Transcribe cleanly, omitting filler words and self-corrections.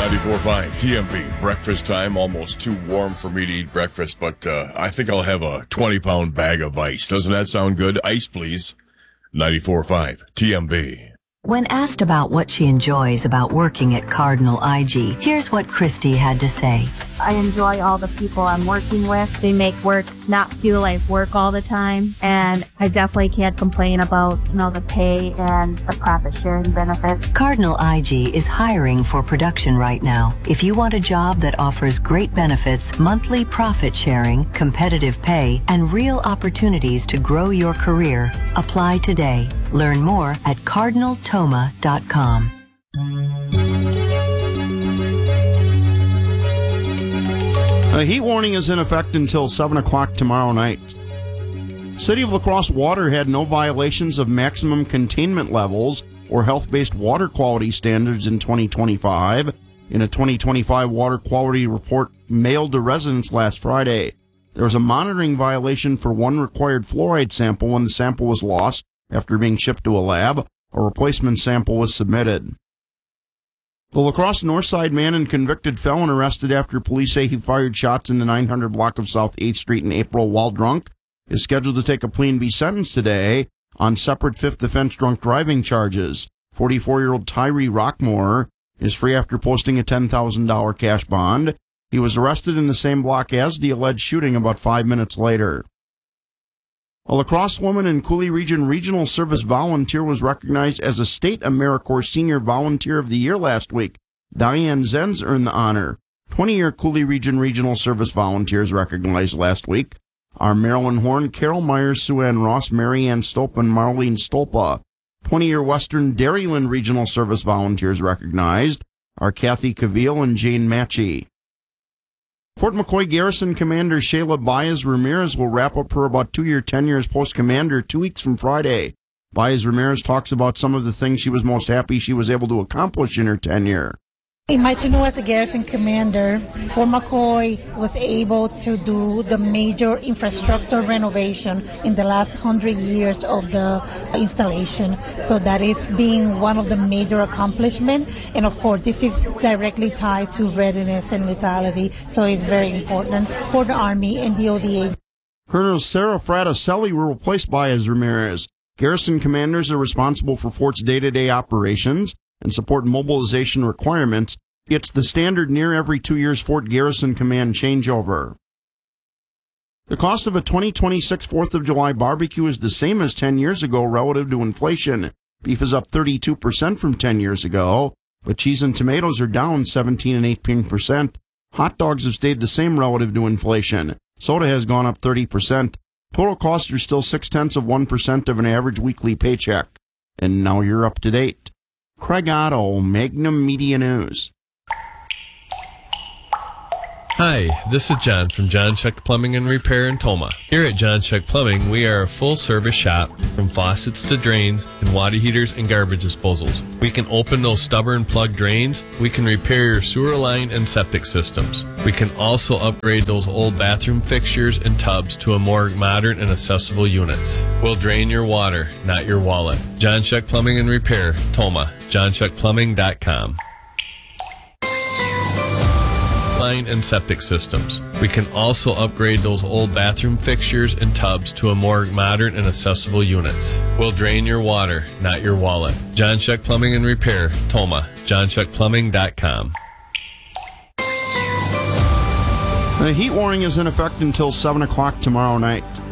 94.5 TMB. Breakfast time, almost too warm for me to eat breakfast, but I think I'll have a 20-pound bag of ice. Doesn't that sound good? Ice, please. 94.5 TMB. When asked about what she enjoys about working at Cardinal IG, here's what Christy had to say. I enjoy all the people I'm working with. They make work not feel like work all the time. And I definitely can't complain about, the pay and the profit sharing benefits. Cardinal IG is hiring for production right now. If you want a job that offers great benefits, monthly profit sharing, competitive pay, and real opportunities to grow your career, apply today. Learn more at cardinaltoma.com. A heat warning is in effect until 7 o'clock tomorrow night. City of La Crosse Water had no violations of maximum containment levels or health-based water quality standards in 2025 in a 2025 water quality report mailed to residents last Friday. There was a monitoring violation for one required fluoride sample when the sample was lost after being shipped to a lab. A replacement sample was submitted. The La Crosse Northside man and convicted felon arrested after police say he fired shots in the 900 block of South 8th Street in April while drunk is scheduled to take a plea and be sentenced today on separate fifth offense drunk driving charges. 44-year-old Tyree Rockmore is free after posting a $10,000 cash bond. He was arrested in the same block as the alleged shooting about 5 minutes later. A La Crosse woman and Coulee Region Regional Service volunteer was recognized as a State AmeriCorps Senior Volunteer of the Year last week. Diane Zenz earned the honor. 20-year Coulee Region Regional Service volunteers recognized last week are Marilyn Horn, Carol Myers, Sue Ann Ross, Mary Ann Stolpa, and Marlene Stolpa. 20-year Western Dairyland Regional Service volunteers recognized are Kathy Cavill and Jane Matchey. Fort McCoy Garrison Commander Shayla Baez Ramirez will wrap up her about 2-year tenure as post commander 2 weeks from Friday. Baez Ramirez talks about some of the things she was most happy she was able to accomplish in her tenure. In my tenure as a garrison commander, Fort McCoy was able to do the major infrastructure renovation in the last 100 years of the installation. So that is being one of the major accomplishments. And of course, this is directly tied to readiness and lethality. So it's very important for the Army and the ODA. Colonel Sarah Fraticelli will replace Baez Ramirez. Garrison commanders are responsible for Fort's day-to-day operations and support mobilization requirements. It's the standard near every 2 years Fort Garrison Command changeover. The cost of a 2026 4th of July barbecue is the same as 10 years ago relative to inflation. Beef is up 32% from 10 years ago, but cheese and tomatoes are down 17 and 18%. Hot dogs have stayed the same relative to inflation. Soda has gone up 30%. Total costs are still 0.6% of an average weekly paycheck. And now you're up to date. Craig Otto, Magnum Media News. Hi, this is John from John Chuck Plumbing and Repair in Toma. Here at John Chuck Plumbing, we are a full-service shop from faucets to drains and water heaters and garbage disposals. We can open those stubborn plug drains. We can repair your sewer line and septic systems. We can also upgrade those old bathroom fixtures and tubs to a more modern and accessible units. We'll drain your water, not your wallet. John Chuck Plumbing and Repair, Toma. JohnChuckPlumbing.com. Line and septic systems. We can also upgrade those old bathroom fixtures and tubs to a more modern and accessible units. We'll drain your water, not your wallet. John Chuck Plumbing and Repair, Toma. JohnChuckPlumbing.com. The heat warning is in effect until 7 o'clock tomorrow night.